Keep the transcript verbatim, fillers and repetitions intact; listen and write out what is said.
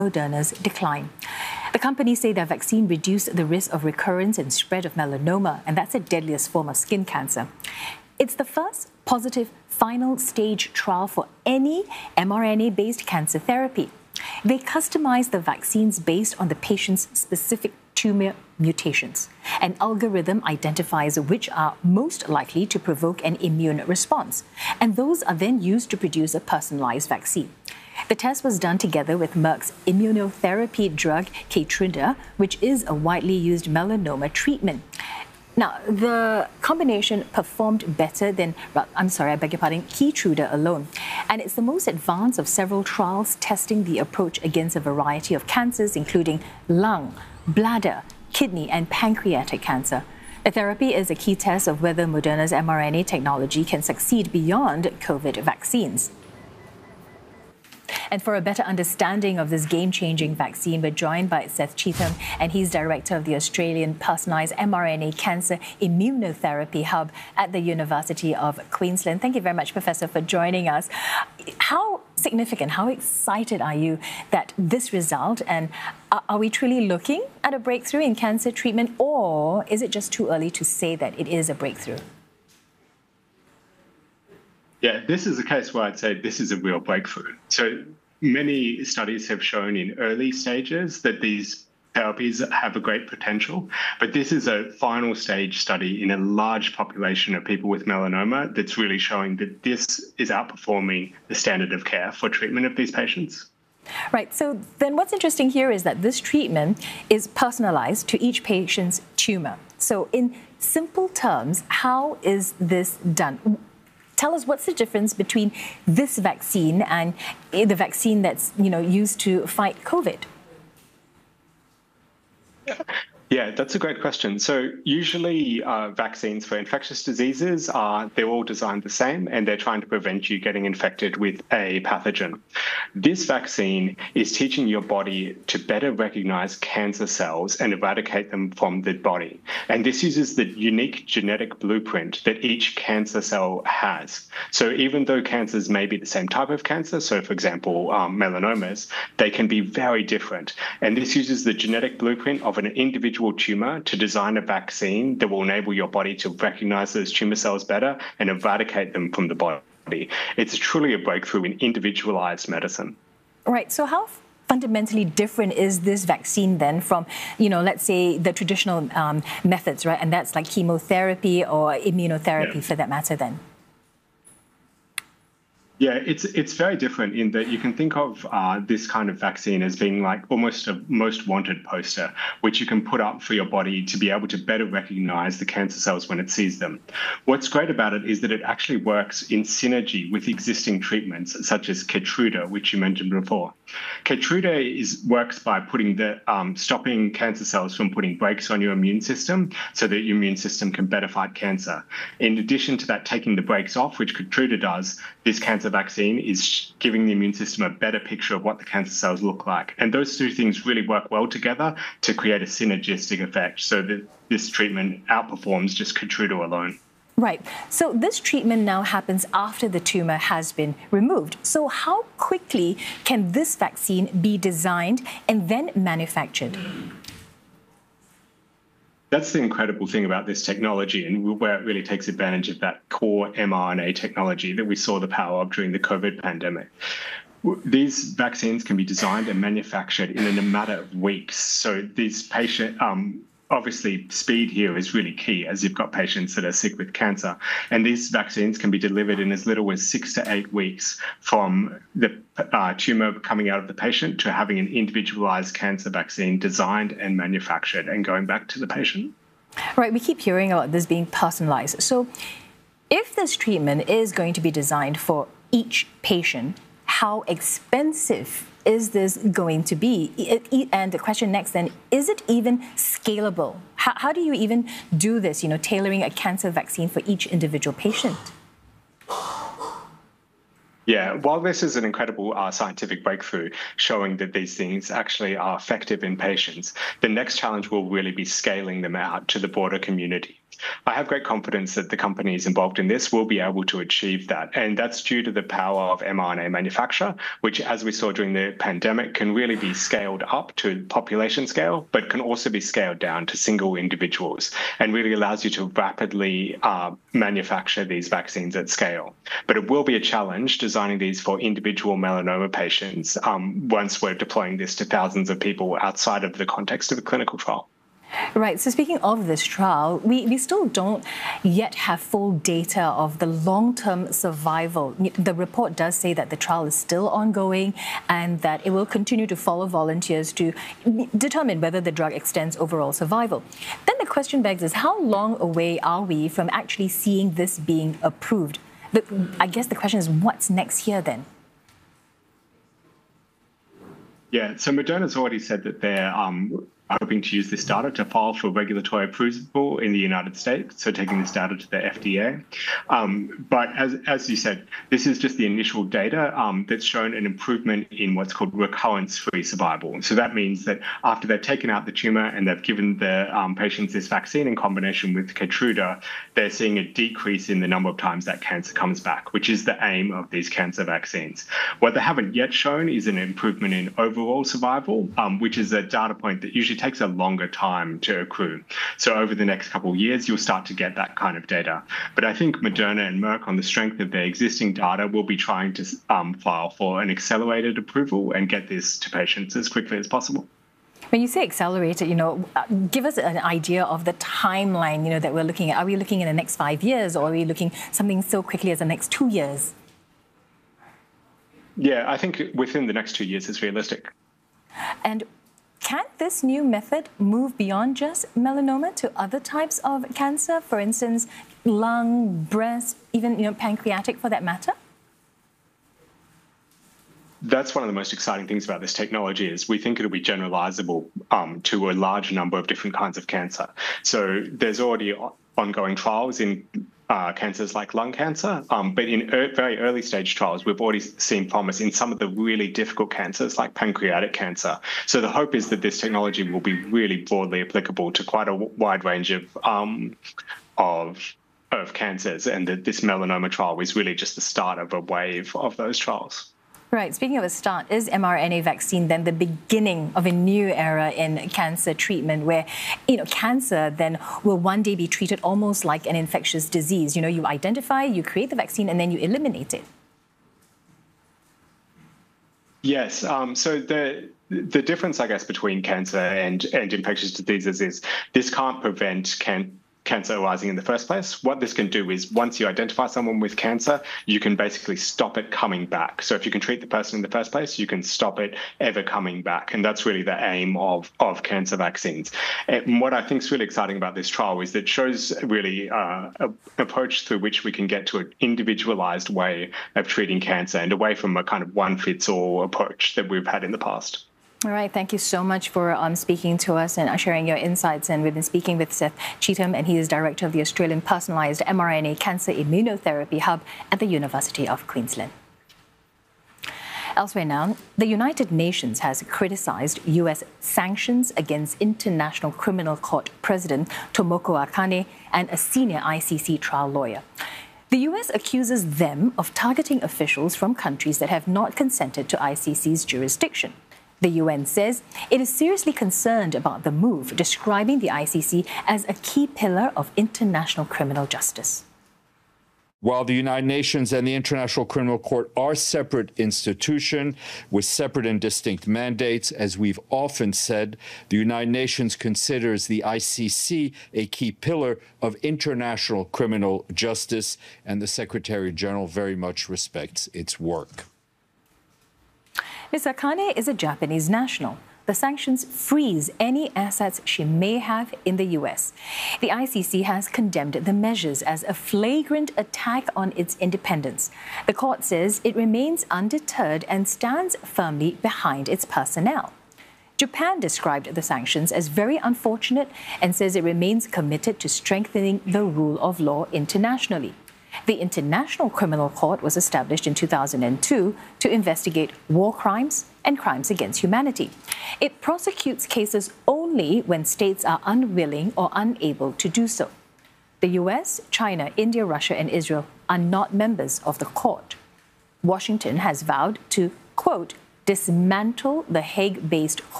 Moderna's decline. The company say their vaccine reduced the risk of recurrence and spread of melanoma, and that's the deadliest form of skin cancer. It's the first positive final stage trial for any mRNA-based cancer therapy. They customize the vaccines based on the patient's specific tumor mutations. An algorithm identifies which are most likely to provoke an immune response, and those are then used to produce a personalized vaccine. The test was done together with Merck's immunotherapy drug Keytruda, which is a widely used melanoma treatment. Now, the combination performed better than, I'm sorry, I beg your pardon, Keytruda alone. And it's the most advanced of several trials testing the approach against a variety of cancers, including lung, bladder, kidney, and pancreatic cancer. The therapy is a key test of whether Moderna's mRNA technology can succeed beyond COVID vaccines. And for a better understanding of this game-changing vaccine, we're joined by Seth Cheetham, and he's director of the Australian Personalised mRNA Cancer Immunotherapy Hub at the University of Queensland. Thank you very much, Professor, for joining us. How significant, how excited are you that this result, and are we truly looking at a breakthrough in cancer treatment, or is it just too early to say that it is a breakthrough? Yeah, this is a case where I'd say this is a real breakthrough. So many studies have shown in early stages that these therapies have a great potential, but this is a final stage study in a large population of people with melanoma that's really showing that this is outperforming the standard of care for treatment of these patients. Right. So then what's interesting here is that this treatment is personalized to each patient's tumor. So in simple terms, how is this done? Tell us, what's the difference between this vaccine and the vaccine that's, you know, used to fight COVID? Yeah, that's a great question. So usually uh, vaccines for infectious diseases, are they're all designed the same, and they're trying to prevent you getting infected with a pathogen. This vaccine is teaching your body to better recognize cancer cells and eradicate them from the body. And this uses the unique genetic blueprint that each cancer cell has. So even though cancers may be the same type of cancer, so for example, um, melanomas, they can be very different. And this uses the genetic blueprint of an individual tumor to design a vaccine that will enable your body to recognize those tumor cells better and eradicate them from the body. It's truly a breakthrough in individualized medicine. Right. So how fundamentally different is this vaccine then from, you know, let's say the traditional um, methods, right? And that's like chemotherapy or immunotherapy, yeah, for that matter then? Yeah, it's it's very different in that you can think of uh, this kind of vaccine as being like almost a most wanted poster, which you can put up for your body to be able to better recognize the cancer cells when it sees them. What's great about it is that it actually works in synergy with existing treatments, such as Keytruda, which you mentioned before. Keytruda is works by putting the um, stopping cancer cells from putting brakes on your immune system, so that your immune system can better fight cancer. In addition to that, taking the brakes off, which Keytruda does, this cancer vaccine is giving the immune system a better picture of what the cancer cells look like. And those two things really work well together to create a synergistic effect, so that this treatment outperforms just Keytruda alone. Right. So this treatment now happens after the tumor has been removed. So how quickly can this vaccine be designed and then manufactured? That's the incredible thing about this technology, and where it really takes advantage of that core mRNA technology that we saw the power of during the COVID pandemic. These vaccines can be designed and manufactured in a matter of weeks. So these patient, um, obviously speed here is really key, as you've got patients that are sick with cancer. And these vaccines can be delivered in as little as six to eight weeks from the uh, tumor coming out of the patient to having an individualized cancer vaccine designed and manufactured and going back to the patient. Right, we keep hearing about this being personalized. So if this treatment is going to be designed for each patient, how expensive is this going to be? And the question next then, is it even scalable? How, how do you even do this, you know, tailoring a cancer vaccine for each individual patient? Yeah, while this is an incredible uh, scientific breakthrough showing that these things actually are effective in patients, the next challenge will really be scaling them out to the broader community. I have great confidence that the companies involved in this will be able to achieve that. And that's due to the power of mRNA manufacture, which, as we saw during the pandemic, can really be scaled up to population scale, but can also be scaled down to single individuals, and really allows you to rapidly uh, manufacture these vaccines at scale. But it will be a challenge designing these for individual melanoma patients um, once we're deploying this to thousands of people outside of the context of a clinical trial. Right. So speaking of this trial, we, we still don't yet have full data of the long-term survival. The report does say that the trial is still ongoing and that it will continue to follow volunteers to determine whether the drug extends overall survival. Then the question begs is, how long away are we from actually seeing this being approved? The, I guess the question is, what's next here then? Yeah, so Moderna's already said that they're um, hoping to use this data to file for regulatory approval in the United States, so taking this data to the F D A. Um, but as, as you said, this is just the initial data um, that's shown an improvement in what's called recurrence-free survival. So that means that after they've taken out the tumour and they've given the um, patients this vaccine in combination with Keytruda, they're seeing a decrease in the number of times that cancer comes back, which is the aim of these cancer vaccines. What they haven't yet shown is an improvement in overall survival, um, which is a data point that usually takes a longer time to accrue. So over the next couple of years, you'll start to get that kind of data. But I think Moderna and Merck, on the strength of their existing data, will be trying to um, file for an accelerated approval and get this to patients as quickly as possible. When you say accelerated, you know, give us an idea of the timeline, you know, that we're looking at. Are we looking in the next five years or are we looking something so quickly as the next two years? Yeah, I think within the next two years is realistic. And can this new method move beyond just melanoma to other types of cancer, for instance, lung, breast, even you know, pancreatic for that matter? That's one of the most exciting things about this technology is we think it'll be generalizable um, to a large number of different kinds of cancer. So there's already ongoing trials in Uh, cancers like lung cancer, um, but in er very early stage trials, we've already seen promise in some of the really difficult cancers like pancreatic cancer. So the hope is that this technology will be really broadly applicable to quite a wide range of um, of of cancers, and that this melanoma trial is really just the start of a wave of those trials. Right. Speaking of a start, is mRNA vaccine then the beginning of a new era in cancer treatment where, you know, cancer then will one day be treated almost like an infectious disease? You know, you identify, you create the vaccine, and then you eliminate it. Yes. Um, so the the difference, I guess, between cancer and, and infectious diseases is this can't prevent can cancer arising in the first place. What this can do is once you identify someone with cancer, you can basically stop it coming back. So if you can treat the person in the first place, you can stop it ever coming back. And that's really the aim of, of cancer vaccines. And what I think is really exciting about this trial is that it shows really uh, an approach through which we can get to an individualized way of treating cancer and away from a kind of one-fits-all approach that we've had in the past. All right. Thank you so much for um, speaking to us and sharing your insights. And we've been speaking with Seth Cheetham, and he is director of the Australian Personalised mRNA Cancer Immunotherapy Hub at the University of Queensland. Elsewhere now, the United Nations has criticized U S sanctions against International Criminal Court President Tomoko Akane and a senior I C C trial lawyer. The U S accuses them of targeting officials from countries that have not consented to I C C's jurisdiction. The U N says it is seriously concerned about the move, describing the I C C as a key pillar of international criminal justice. While the United Nations and the International Criminal Court are separate institutions with separate and distinct mandates, as we've often said, the United Nations considers the I C C a key pillar of international criminal justice, and the Secretary General very much respects its work. Miz Akane is a Japanese national. The sanctions freeze any assets she may have in the U S. The I C C has condemned the measures as a flagrant attack on its independence. The court says it remains undeterred and stands firmly behind its personnel. Japan described the sanctions as very unfortunate and says it remains committed to strengthening the rule of law internationally. The International Criminal Court was established in two thousand two to investigate war crimes and crimes against humanity. It prosecutes cases only when states are unwilling or unable to do so. The U S, China, India, Russia, and Israel are not members of the court. Washington has vowed to, quote, dismantle the Hague-based